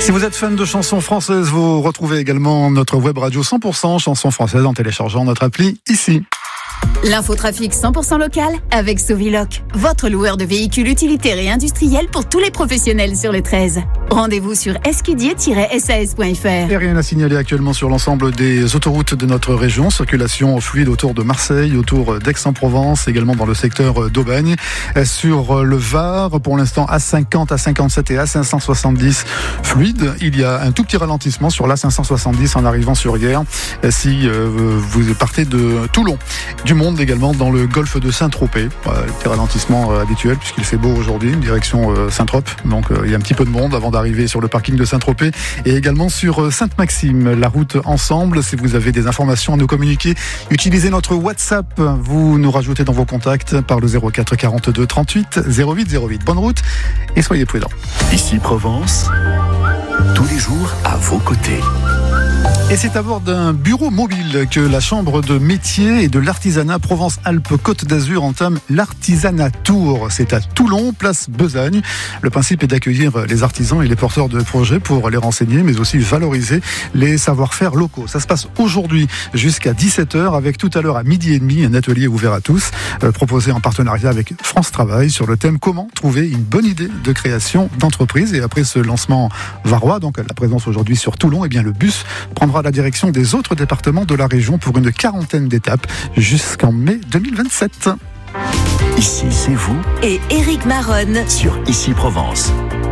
Si vous êtes fan de chansons françaises, vous retrouvez également notre web radio 100% chansons françaises en téléchargeant notre appli ici. L'infotrafic 100% local avec Soviloc, votre loueur de véhicules utilitaires et industriels pour tous les professionnels sur le 13. Rendez-vous sur escudier-sas.fr. Et rien à signaler actuellement sur l'ensemble des autoroutes de notre région. Circulation fluide autour de Marseille, autour d'Aix-en-Provence, également dans le secteur d'Aubagne. Sur le Var, pour l'instant A50, A57 et A570 fluide. Il y a un tout petit ralentissement sur l'A570 en arrivant sur Hyères si vous partez de Toulon. Du monde également dans le golfe de Saint-Tropez. Petit ralentissement habituel puisqu'il fait beau aujourd'hui, direction Saint-Trope. Donc il y a un petit peu de monde avant d'arriver sur le parking de Saint-Tropez et également sur Sainte-Maxime. La route ensemble, si vous avez des informations à nous communiquer, utilisez notre WhatsApp. Vous nous rajoutez dans vos contacts par le 04 42 38 08 08. Bonne route et soyez prudents. Ici Provence, tous les jours à vos côtés. Et c'est à bord d'un bureau mobile que la Chambre de métier et de l'artisanat Provence-Alpes-Côte d'Azur entame l'artisanat Tour. C'est à Toulon, place Besagne. Le principe est d'accueillir les artisans et les porteurs de projets pour les renseigner, mais aussi valoriser les savoir-faire locaux. Ça se passe aujourd'hui jusqu'à 17h avec tout à l'heure à 12h30 un atelier ouvert à tous, proposé en partenariat avec France Travail sur le thème comment trouver une bonne idée de création d'entreprise. Et après ce lancement varois, donc la présence aujourd'hui sur Toulon, eh bien le bus prendra la direction des autres départements de la région pour une quarantaine d'étapes jusqu'en mai 2027. Ici, c'est vous et Éric Maronne sur Ici Provence.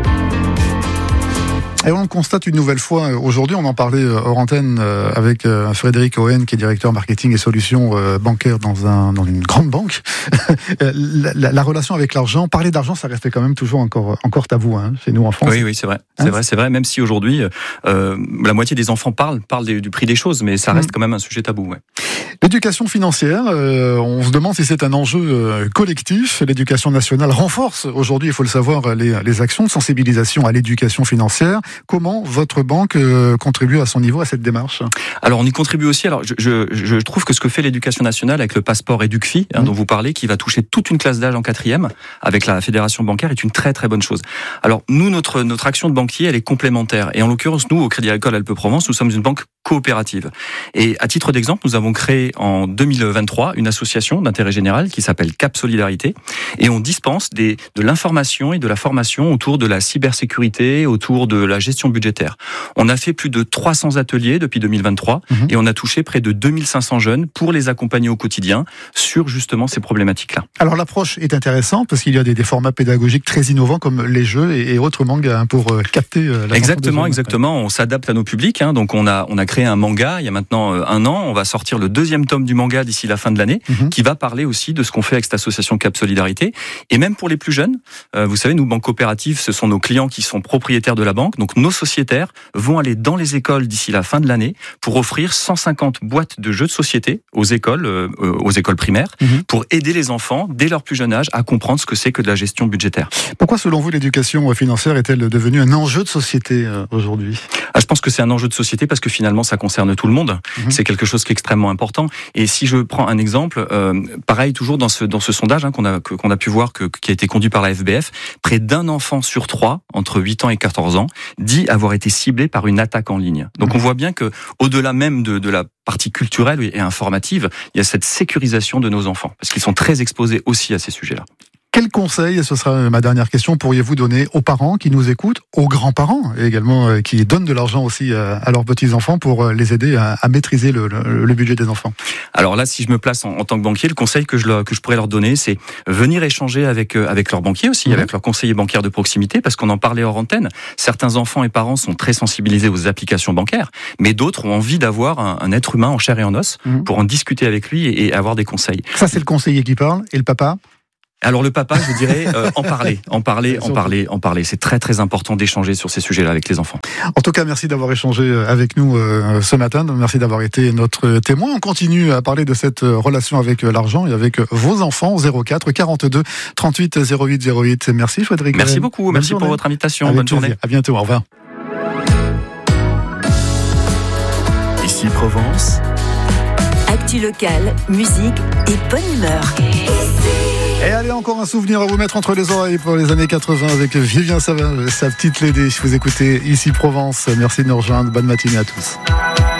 Et on le constate une nouvelle fois aujourd'hui, on en parlait hors antenne avec Frédéric Owen qui est directeur marketing et solutions bancaires dans une grande banque. la relation avec l'argent, parler d'argent, ça restait quand même toujours encore tabou chez nous en France. Oui, c'est vrai. C'est vrai, même si aujourd'hui la moitié des enfants parlent du prix des choses, mais ça reste quand même un sujet tabou. Ouais. L'éducation financière, on se demande si c'est un enjeu collectif. L'éducation nationale renforce aujourd'hui, il faut le savoir, les actions de sensibilisation à l'éducation financière. Comment votre banque contribue à son niveau à cette démarche ? Alors on y contribue aussi. Alors je trouve que ce que fait l'éducation nationale avec le passeport EducFi dont vous parlez, qui va toucher toute une classe d'âge en 4e avec la fédération bancaire, est une très très bonne chose. Alors nous, notre action de banquier, elle est complémentaire. Et en l'occurrence, nous, au Crédit Agricole Alpes-Provence, nous sommes une banque coopérative. Et à titre d'exemple, nous avons créé en 2023 une association d'intérêt général qui s'appelle Cap Solidarité, et on dispense de l'information et de la formation autour de la cybersécurité, autour de la gestion budgétaire. On a fait plus de 300 ateliers depuis 2023 et on a touché près de 2500 jeunes pour les accompagner au quotidien sur justement ces problématiques-là. Alors l'approche est intéressante parce qu'il y a des formats pédagogiques très innovants comme les jeux et autres mangas pour capter l'attention Exactement. On s'adapte à nos publics. Donc on a créé un manga il y a maintenant 1 an. On va sortir le 2e tome du manga d'ici la fin de l'année, qui va parler aussi de ce qu'on fait avec cette association Cap Solidarité. Et même pour les plus jeunes, vous savez, nous, banque coopérative, ce sont nos clients qui sont propriétaires de la banque. Donc nos sociétaires vont aller dans les écoles d'ici la fin de l'année pour offrir 150 boîtes de jeux de société aux écoles primaires, pour aider les enfants, dès leur plus jeune âge, à comprendre ce que c'est que de la gestion budgétaire. Pourquoi, selon vous, l'éducation financière est-elle devenue un enjeu de société aujourd'hui ? Je pense que c'est un enjeu de société parce que finalement, ça concerne tout le monde. C'est quelque chose qui est extrêmement important. Et si je prends un exemple, pareil, toujours dans ce sondage qu'on a pu voir, qui a été conduit par la FBF, près d'un enfant sur 3, entre 8 ans et 14 ans, dit avoir été ciblé par une attaque en ligne. Donc on voit bien que, au-delà même de la partie culturelle et informative, il y a cette sécurisation de nos enfants, parce qu'ils sont très exposés aussi à ces sujets-là. Quel conseil, ce sera ma dernière question, pourriez-vous donner aux parents qui nous écoutent, aux grands-parents et également qui donnent de l'argent aussi à leurs petits-enfants pour les aider à maîtriser le budget des enfants ? Alors là, si je me place en tant que banquier, le conseil que je pourrais leur donner, c'est venir échanger avec leur banquier aussi, avec leur conseiller bancaire de proximité, parce qu'on en parlait hors antenne. Certains enfants et parents sont très sensibilisés aux applications bancaires, mais d'autres ont envie d'avoir un être humain en chair et en os pour en discuter avec lui et avoir des conseils. Ça, c'est le conseiller qui parle, et le papa ? Alors le papa, je dirais, en parler. C'est très très important d'échanger sur ces sujets-là avec les enfants. En tout cas, merci d'avoir échangé avec nous ce matin. Merci d'avoir été notre témoin. On continue à parler de cette relation avec l'argent et avec vos enfants au 04 42 38 08 08. Merci Frédéric. Merci beaucoup. Merci pour votre invitation. Bonne journée. À bientôt. Au revoir. Ici Provence. Actu locale, musique et bonne humeur. Et allez, encore un souvenir à vous mettre entre les oreilles pour les années 80 avec Vivien Savin, sa petite Lady. Vous écoutez ici Provence. Merci de nous rejoindre. Bonne matinée à tous.